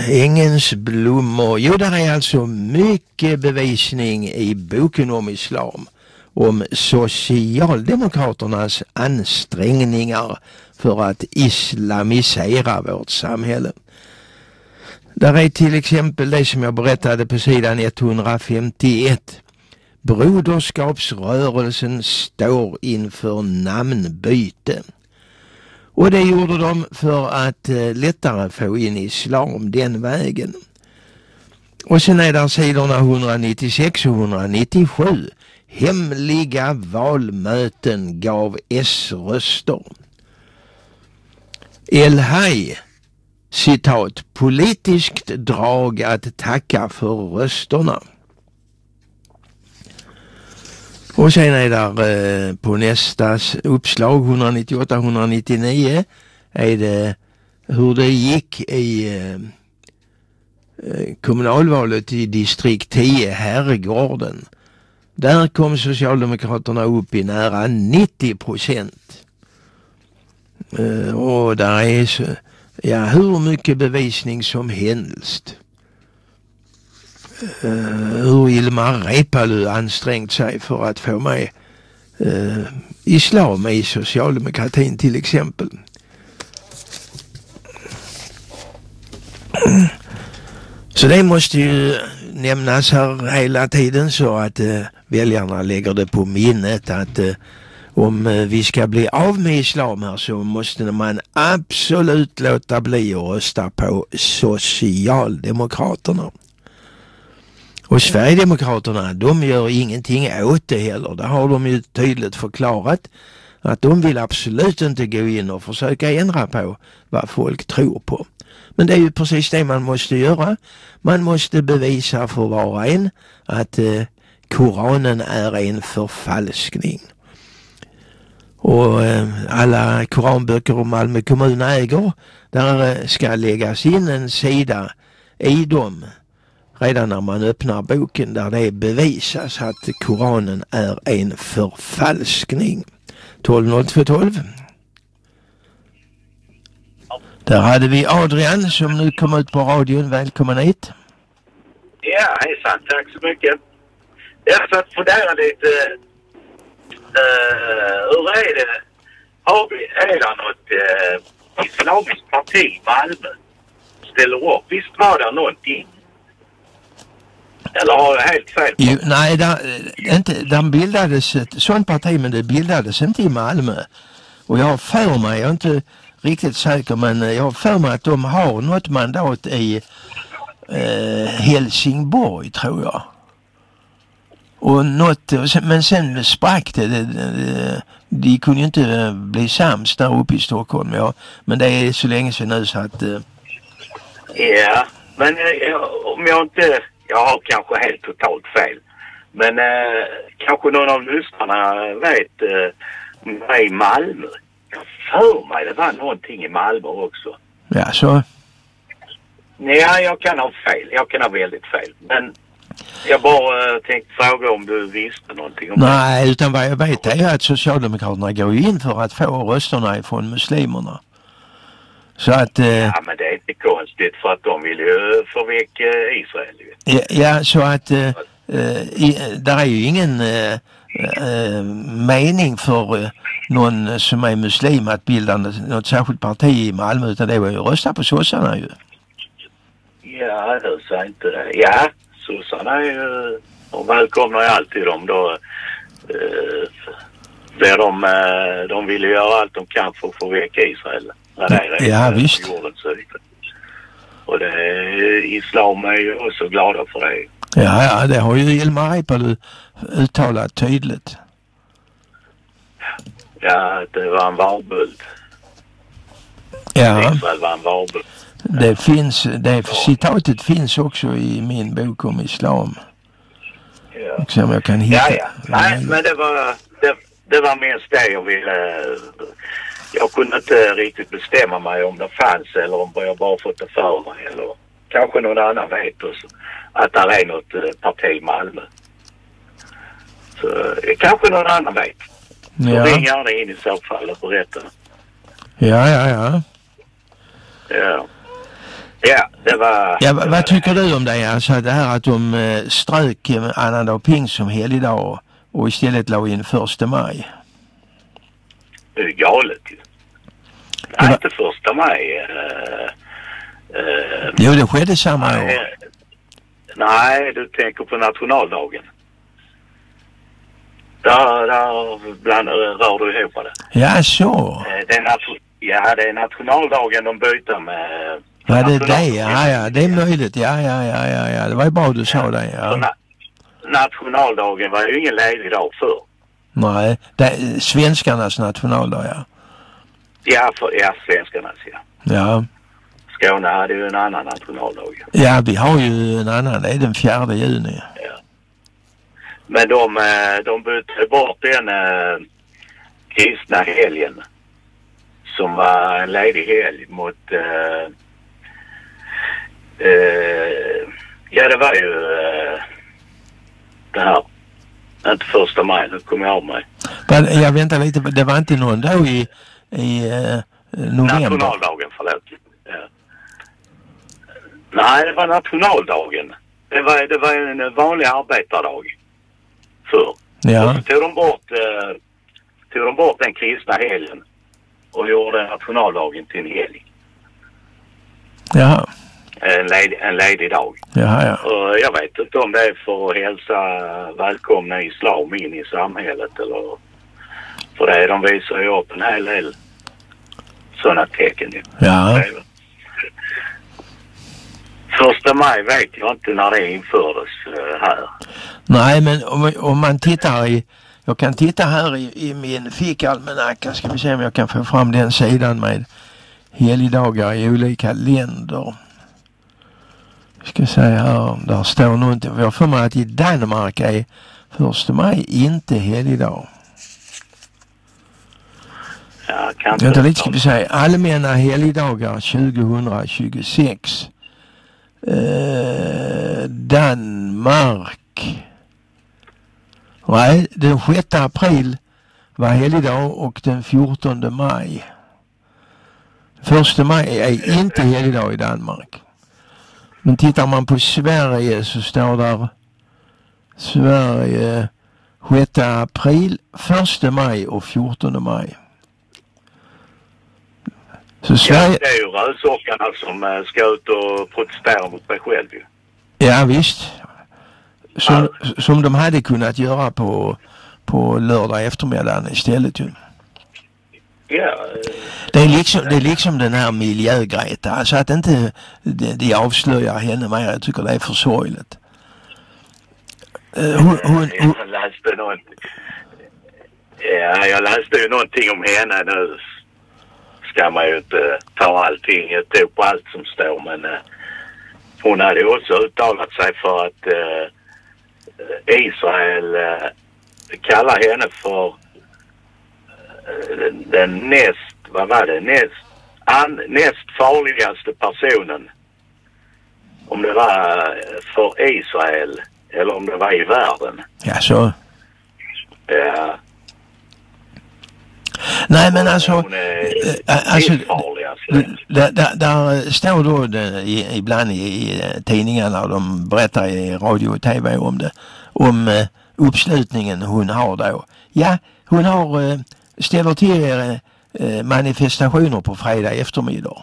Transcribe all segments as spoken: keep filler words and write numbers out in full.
ängens blommor. Jo, där är alltså mycket bevisning i boken om islam om socialdemokraternas ansträngningar för att islamisera vårt samhälle. Där är till exempel det som jag berättade på sidan etthundrafemtioett. Broderskapsrörelsen står inför namnbyte. Och det gjorde de för att eh, lättare få in islam den vägen. Och sen är där sidorna etthundranittiosex och etthundranittiosju. Hemliga valmöten gav S-röster. El-Haj, citat, politiskt drag att tacka för rösterna. Och sen är där eh, på nästa uppslag etthundranittioåtta etthundranittionio är det hur det gick i eh, kommunalvalet i distrikt tio, Herrgården. Där kom Socialdemokraterna upp i nära nittio procent. Eh, och där är så, ja, hur mycket bevisning som helst. Uh, hur Ilmar Reepalu ansträngt sig för att få med uh, islam i socialdemokratin till exempel. Så det måste ju nämnas här hela tiden så att uh, väljarna lägger det på minnet att uh, om uh, vi ska bli av med islam här så måste man absolut låta bli att rösta på Socialdemokraterna. Och Sverigedemokraterna, de gör ingenting åt det heller. Där har de ju tydligt förklarat att de vill absolut inte gå in och försöka ändra på vad folk tror på. Men det är ju precis det man måste göra. Man måste bevisa för var och en att eh, Koranen är en förfalskning. Och eh, alla koranböcker om Malmö kommun äger, där eh, ska läggas in en sida i dem redan när man öppnar boken där det bevisas att Koranen är en förfalskning. tolv noll två tolv. Där hade vi Adrian som nu kom ut på radion. Välkommen hit. Ja, hejsan. Tack så mycket. Jag satt och fundera lite. Uh, hur är det? Har vi, är det något uh, islamiskt parti i Malmö ställer upp? Visst var det någonting? Eller har jag helt fel? Jo, nej, där, inte, där bildades ett sånt parti, men det bildades inte i Malmö. Och jag har för mig, jag är inte riktigt säker, men jag har för mig att de har något mandat i eh, Helsingborg, tror jag. Och något, men sen sprack det, det, det de kunde ju inte bli sams där uppe i Stockholm, ja. Men det är så länge sedan nu så att... Eh... Ja, men jag, om jag inte... Jag har kanske helt totalt fel. Men eh, kanske någon av lyssnarna vet eh, i Malmö. Jag för mig det var någonting i Malmö också. Ja, så... Nej, jag kan ha fel. Jag kan ha väldigt fel. Men jag bara eh, tänkte fråga om du visste någonting om Nej, det. Utan vad jag vet är att Socialdemokraterna går in för att få rösterna ifrån muslimerna. Så att, eh, ja, men det är inte konstigt för att de vill ju få väck eh, Israel. Ja, ja, så att eh, eh, i, där är ju ingen eh, eh, mening för eh, någon som är muslim att bilda något särskilt parti i Malmö, utan det var ju rösta på sossarna ju. Ja, det säger inte det. Ja, sossarna är ju, de välkomnar ju alltid dem då. Eh, där de, eh, de vill ju göra allt de kan för att få väck Israel. Det är ja, visst. Och det är, islam är ju också glada för det. Ja, ja, det har ju Ilmar Reepalu uttalat tydligt. Ja, det var en varbult. Ja. Israel var en varbult. Det finns, det citatet finns också i min bok om islam. Ja. Som jag kan hitta. Ja, ja. Nej, men det var, det, det var mest det jag ville... Jag kunde inte riktigt bestämma mig om det fanns eller om jag bara fått det för mig. Eller kanske någon annan vet också att det är något parti i Malmö. Så kanske någon annan vet. Så ja. Ring gärna in i så fall och berätta. Ja, ja, ja. Ja. Ja, det var... Ja, vad, vad tycker du om det? Alltså det här att de eh, strök eh, annandag pingst som helgdag och, och istället la in första maj. Det är galet ju. Nej, var... inte första maj. Uh, uh, jo, det skedde samma nej, år. Nej, du tänker på nationaldagen. Där, där bland, rör du ihop det. Ja, så. Det är nat- ja, det är nationaldagen de byter med... Ja, det är det. Ja, ja, det är möjligt. Ja, ja, ja, ja, ja. Det var ju bra du sa det, ja. Na- nationaldagen var ju ingen ledig dag för. Nej, det är svenskarnas nationaldag, ja. Ja, för, ja, svenskarnas, ja. Ja. Skåne hade ju en annan nationaldag. Ja, vi har ju en annan. Det är den fjärde juni. Ja. Men de, de bytte bort den äh, kristna helgen som var en ledig helg mot äh, äh, ja, det var ju äh, det här inte första maj, nu kommer jag av mig. Men jag väntar lite, det var inte någon då i, i äh, november? Nationaldagen, förlåt. Ja. Nej, det var nationaldagen. Det var, det var en vanlig arbetardag förr. Ja. Och så tog de bort, eh, tog de bort den kristna helgen och gjorde nationaldagen till en helg. Jaha. En ledig, en ledig dag. Jaha, ja. Och jag vet inte om det är för att hälsa välkomna islam in i samhället eller för det. De visar ju upp en hel del sådana tecken. Ja. Första maj vet jag inte när det infördes uh, här. Nej, men om, om man tittar i, jag kan titta här i, i min fickalmanacka, ska vi se om jag kan få fram den sidan med helgdagar i olika länder. Ska säga här, där står nog inte, jag får mig att i Danmark är första maj inte helgdag. Ja, kan inte. Vänta lite, ska vi säga allmänna helgdagar tjugohundratjugosex. Eh, Danmark. Nej, den sjätte april var helgdag och den fjortonde maj. Första maj är inte helgdag i Danmark. Men tittar man på Sverige så står där Sverige sjätte april, första maj och fjortonde maj. Så Sverige... Ja, det är ju rödsockarna som äh, ska ut och protestera mot sig själv ju. Ja, visst. Som, ja. som de hade kunnat göra på, på lördag eftermiddagen istället ju. Ja. Det är liksom, det är liksom den här miljögreta. Alltså att inte de, de avslöjar henne mer. Jag tycker det är för sorgligt. Uh, hon, hon, hon... Jag läste något. Ja, jag läste ju någonting om henne nu. Ska man ju inte ta allting, jag tog på allt som står, men uh, hon hade också uttalat sig för att uh, Israel uh, kallar henne för uh, den, den näst, vad var det, näst, an, näst farligaste personen, om det var för Israel eller om det var i världen. Ja, så. Ja. Nej, men alltså, äh, alltså där, där, där står då det, i, ibland i, i tidningarna och de berättar i radio och tv om det, om uh, uppslutningen hon har då. Ja, hon har uh, ställer till uh, manifestationer på fredag eftermiddag.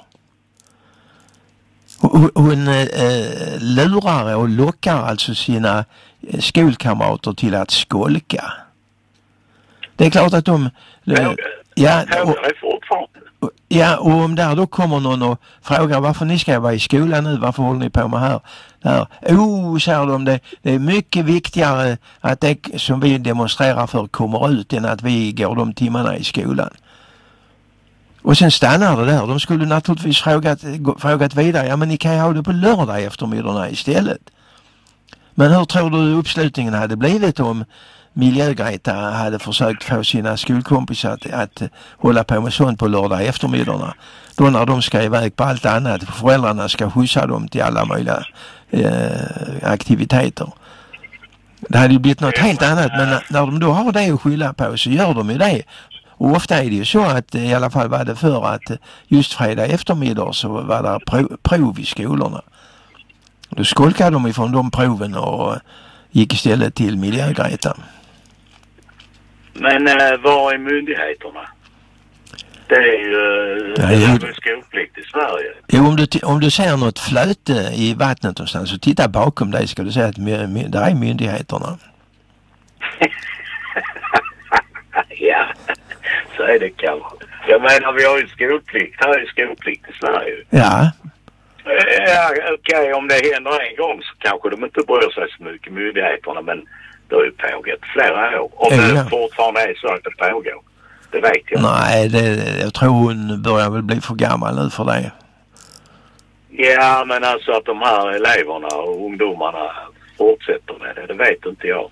Hon, hon uh, lurar och lockar alltså sina uh, skolkamrater till att skolka. Det är klart att de... Ja, ja, och, och, ja, och om där då kommer någon och frågar varför ni ska vara i skolan nu, varför håller ni på med här? Där. Oh, säger de, det, det är mycket viktigare att det som vi demonstrerar för kommer ut än att vi går de timmarna i skolan. Och sen stannar det där. De skulle naturligtvis frågat, frågat vidare, ja men ni kan ju ha det på lördag eftermiddagarna istället. Men hur tror du uppslutningen hade blivit om Miljögreta hade försökt få sina skolkompisar att, att hålla på med sånt på lördag eftermiddagarna? Då när de ska iväg på allt annat, föräldrarna ska skjutsa dem till alla möjliga eh, aktiviteter. Det hade ju blivit något helt annat, men när, när de då har det att skylla på så gör de ju det. Och ofta är det ju så att i alla fall var det för att just fredag eftermiddag så var det prov, prov i skolorna. Då skolkade de ifrån de proven och gick istället till miljögrejtan. Men äh, var är myndigheterna? Det är ju ja, det är skolplikt i Sverige. Jo, om du, om du ser något flöte i vattnet någonstans så titta bakom dig ska du se att my, my, där är myndigheterna. Ja, så är det kanske. Jag menar, vi har ju skolplikt. Här är ju skolplikt i Sverige. Ja. Ja, okej, okay, om det händer en gång så kanske de inte bryr sig så mycket, myndigheterna, men det har ju pågått flera år. Om ja. det fortfarande är så att det pågår, det vet jag. Nej, det, jag tror hon börjar väl bli för gammal nu för det. Ja, men alltså att de här eleverna och ungdomarna fortsätter med det, det vet inte jag.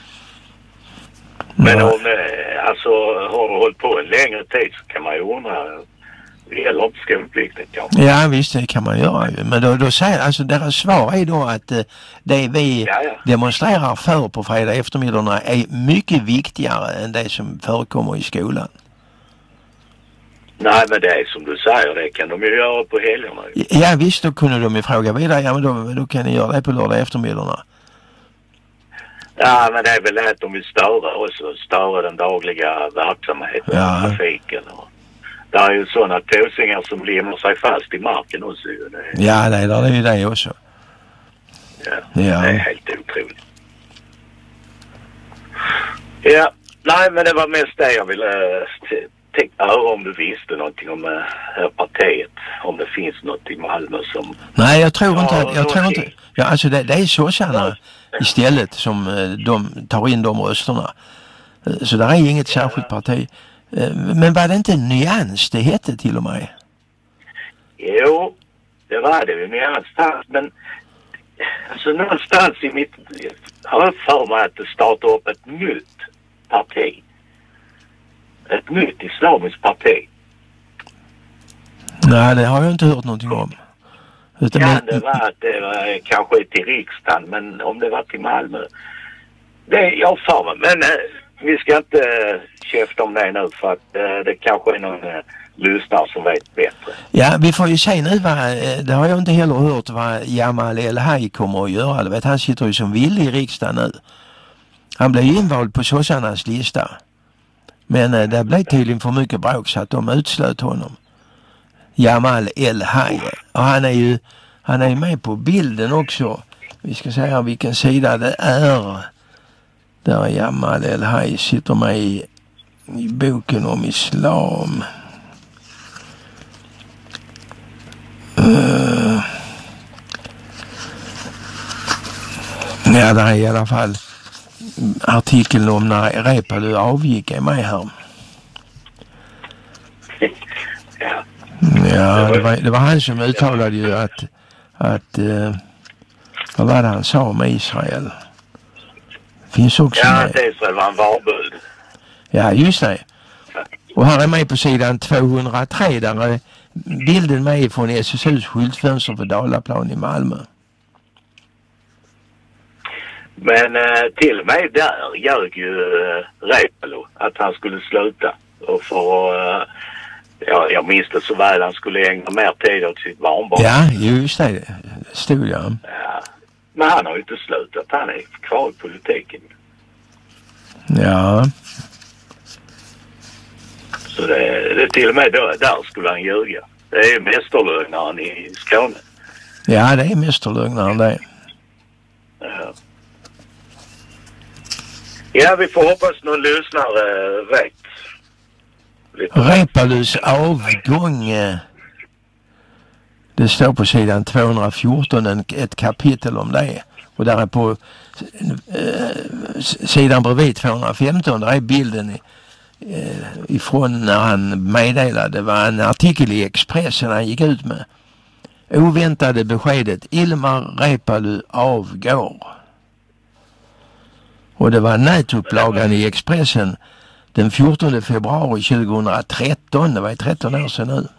Men om det, alltså har du hållit på en längre tid så kan man ju undra, det gäller inte skolplikten kanske. Ja visst, det kan man göra ju. Men då, då säger, alltså deras svar är då att eh, det vi ja, ja. demonstrerar för på fredag eftermiddagarna är mycket viktigare än det som förekommer i skolan. Nej, men det är som du säger, det kan de ju göra på helgerna. Ja visst, då kunde de ju fråga vidare, ja men då, då kan ni göra det på lördag eftermiddagarna. Ja, men det är väl att de vill störa också, störa den dagliga verksamheten, ja. trafiken. Och det är ju sådana tåsingar som limmar sig fast i marken också. Det är... Ja, det är, det är ju det också. Ja, ja, det är helt otroligt. Ja, nej men det var mest det jag ville tänkte höra om du visste någonting om äh, partiet. Om det finns något i Malmö som... Nej, jag tror inte... Ja, jag tror inte ja, alltså det, det är sossarna istället som de tar in de rösterna. Så det är inget särskilt parti. Men var det inte Nyans det hette till och med? Jo, det var det ju Nyans. Men alltså någonstans i mitt... Jag har för mig att det startar upp ett nytt parti. Ett nytt islamiskt parti. Nej, det har jag inte hört någonting om. Utan kan det vara att det var kanske till riksdagen, men om det var till Malmö. Det är jag för mig. Men äh, vi ska inte äh, käfta om det nu för att äh, det kanske är någon äh, lyssnare som vet bättre. Ja, vi får ju se nu vad, det har jag inte heller hört vad Jamal El-Haj kommer att göra. Du vet, han sitter ju som vill i riksdagen nu. Han blev invald på sossarnas lista. Men äh, det blev tydligen för mycket bråk så att de utslöt honom. Jamal El-Haj. Och han är ju han är med på bilden också. Vi ska säga vilken sida det är. Där Jamal El-Haj sitter med i, i boken om islam. Uh, ja, det är i alla fall artikeln om när Reepalu avgick är med här. Ja, det var, det var han som uttalade ju att, att uh, vad var det han sa om Israel? Finns också ja, med. Att Israel var en varbud. Ja, just det. Och här är med på sidan tvåhundratre där är bilden med från S S U:s skyltfönster för Dalaplan i Malmö. Men eh, till och med där ljög ju eh, Reepalu att han skulle sluta. Och för eh, ja, jag minns det så väl, han skulle ägna mer tid åt sitt barnbarn. Ja, just det. Stod jag. Ja. Men han har ju inte slutat. Han är kvar i politiken. Ja. Så det, det till och med då, där skulle han ljuga. Det är ju mästerlögnaren i Skåne. Ja, det är mästerlögnaren det. Ja. Ja, vi får hoppas någon lyssnare vet. Reepalus avgång. Det står på sidan tvåhundrafjorton en, ett kapitel om det. Och där är på eh, sidan bredvid tvåhundrafemton där är bilden i, eh, ifrån när han meddelade. Det var en artikel i Expressen han gick ut med. Oväntade beskedet: Ilmar Reepalu avgår. Och det var nätupplagan i Expressen den fjortonde februari tjugohundratretton. Det var i tretton år sedan nu.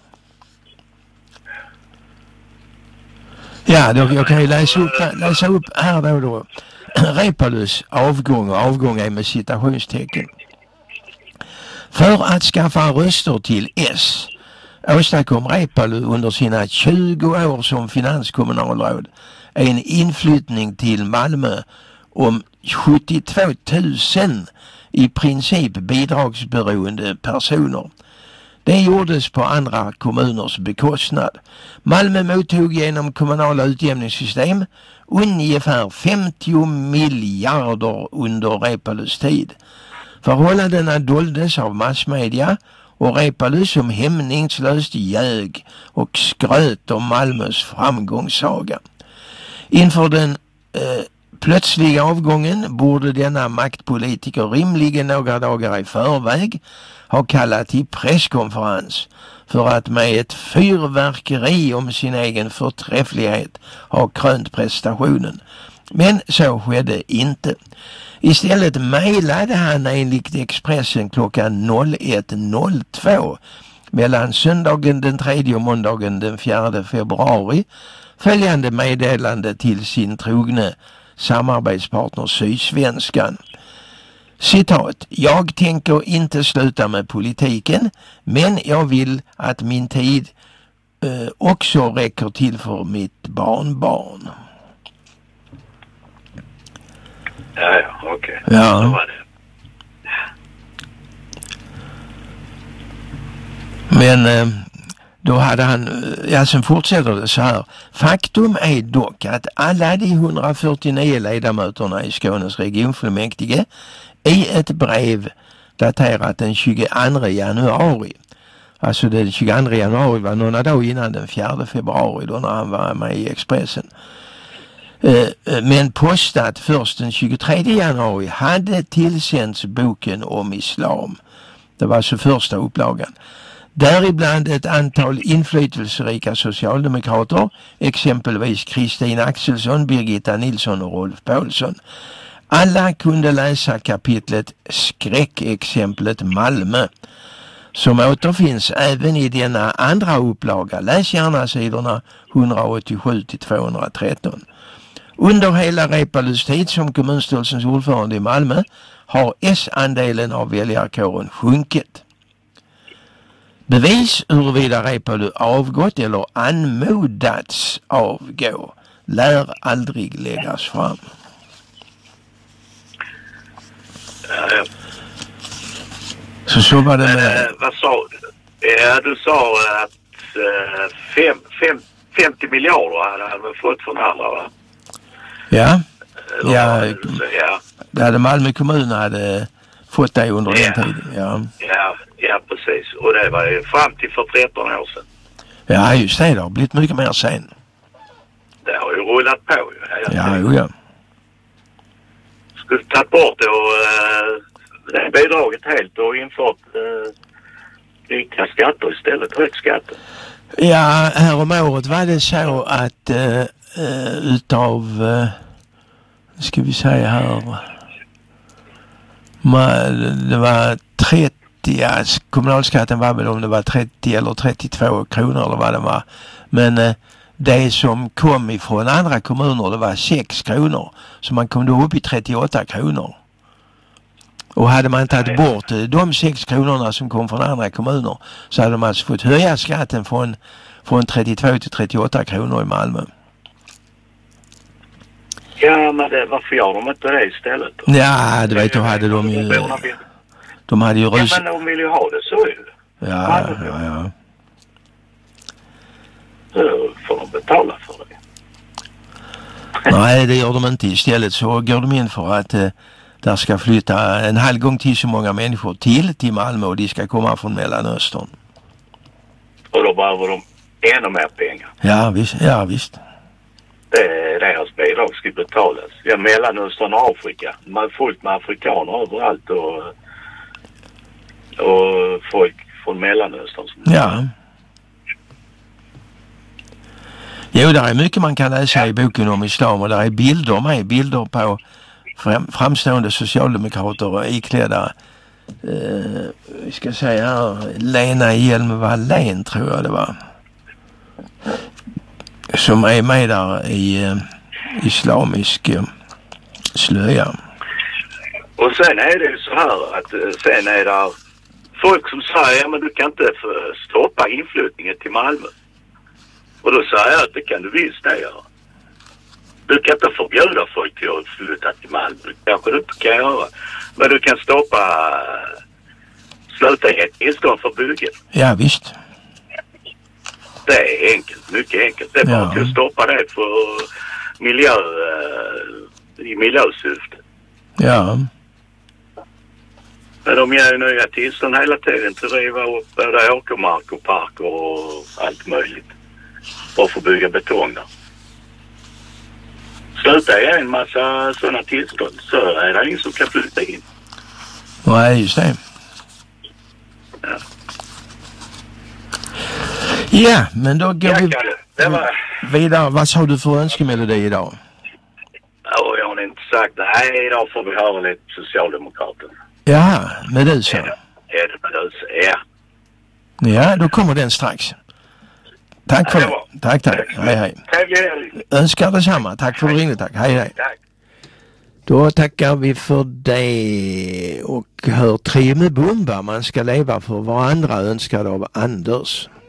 Ja, då, jag kan ju läsa upp, läsa upp här då då. Reepalus avgång, och avgång är med citationstecken. För att skaffa röster till S åstadkom Reepalu under sina tjugo år som finanskommunalråd en inflyttning till Malmö om sjuttiotvå tusen i princip bidragsberoende personer. Det gjordes på andra kommuners bekostnad. Malmö mottog genom kommunala utjämningssystem ungefär femtio miljarder under Reepalus tid. Förhållandena doldes av massmedia och Reepalu som hämningslöst ljög och skröt om Malmös framgångssaga. Inför den eh, plötsliga avgången borde denna maktpolitiker rimligen några dagar i förväg ha kallat till presskonferens för att med ett fyrverkeri om sin egen förträfflighet ha krönt prestationen. Men så skedde inte. Istället mejlade han enligt Expressen klockan ett noll två mellan söndagen den tredje och måndagen den fjärde februari följande meddelande till sin trogne samarbetspartner Sydsvenskan. Citat: jag tänker inte sluta med politiken, men jag vill att min tid eh, också räcker till för mitt barnbarn. Ja, ja, okej. Okay. Ja. Så var det. Men eh, då hade han, ja sen fortsätter det så här. Faktum är dock att alla de hundrafyrtionio ledamöterna i Skånes regionfullmäktige i ett brev daterat den tjugoandra januari. Alltså den tjugoandra januari var några dagar innan den fjärde februari då när han var med i Expressen. Men postat först den tjugotredje januari hade tillsänts boken om islam. Det var alltså första upplagan. Däribland ett antal inflytelserika socialdemokrater, exempelvis Kristin Axelsson, Birgitta Nilsson och Rolf Paulsson. Alla kunde läsa kapitlet Skräckexemplet Malmö, som återfinns även i denna andra upplaga. Läs gärna sidorna hundraåttiosju till tvåhundratretton. Under hela Reepalus tid som kommunstyrelsens ordförande i Malmö har S-andelen av väljarkåren sjunkit. Bevis huruvida Reepalu avgått eller anmodats avgå lär aldrig läggas fram. Ja, ja. Så så var det med... Men, äh, vad sa du? Ja, du sa att äh, fem, fem, femtio miljarder hade han fått från andra, va? Ja. Eller, Ja, så, ja. det hade Malmö kommun hade fått det under Ja. den tiden. Ja. Ja, ja, precis. Och det var ju fram till för tretton år sedan. Ja, just det. Det har blivit mycket mer sen. Det har ju rullat på ju. Ja, jo, ja. Skulle ta bort det och äh, det bidraget helt och infört äh, riktiga skatter istället. Rätt skatter. Ja, här om året var det så att uh, uh, utav, uh, ska vi säga här, man, det var trettio, ja, kommunalskatten var väl om det var trettio eller trettiotvå kronor eller vad det var. Men uh, det som kom ifrån andra kommuner, det var sex kronor. Så man kom då upp i trettioåtta kronor. Och hade man tagit bort de sex kronorna som kom från andra kommuner så hade man alltså fått höja skatten från, från trettiotvå till trettioåtta kronor i Malmö. Ja, men det, varför gör de inte det istället då? Ja, du vet, då hade de ju... De hade ju rus... Ja, men de vill ju ha det så ju. Ja, ja, ja. Så får de betala för det. Nej, det gör de inte. Istället så går de in för att eh, där ska flytta en halv gång till så många människor till till Malmö och de ska komma från Mellanöstern. Och då behöver de ännu mer pengar. Ja, visst. Ja, visst. Det är deras bidrag ska betalas. Ja, Mellanöstern och Afrika. Man är fullt med afrikaner överallt och, och folk från Mellanöstern. Ja. Jo, där är mycket man kan läsa i boken om islam och där är bilder med, bilder på fram, framstående socialdemokrater iklädda, eh, vi ska säga här, Lena Hjelm-Wallén tror jag det var, som är med där i eh, islamisk eh, slöja. Och sen är det ju så här att sen är det folk som säger, ja men du kan inte stoppa inflyttningen till Malmö. Och då säger jag att det kan du visst det göra. Du kan inte förbjuda folk till att flytta till Malmö. Det kanske du inte kan göra. Men du kan stoppa sluta ett tillstånd för bygget. Ja, visst. Det är enkelt, mycket enkelt. Det är bara ja. att stoppa det för miljö, i miljösyfte. Ja. Men de ger ju nya tillstånd hela tiden till att riva upp både åkermark och parker och allt möjligt. Och få bygga betong där. Sluta ge en massa sådana tillstånd så är det ingen som kan flytta in. Nej, just det. Ja. Ja, men då går vi det var... vidare. Vad sa du för önskemelodi idag? Ja, jag har inte sagt. Nej, idag får vi höra lite Socialdemokraterna. Ja, med du så. Är det, är det med du så, ja. Ja, då kommer den strax. Tack för det. det. Tack, tack. Hej, hej. Önskar detsamma. Tack för att du ringde, tack. Hej, hej. Tack. Då tackar vi för det och hör Trio med Bumba. Man ska leva för varandra, önskad av Anders.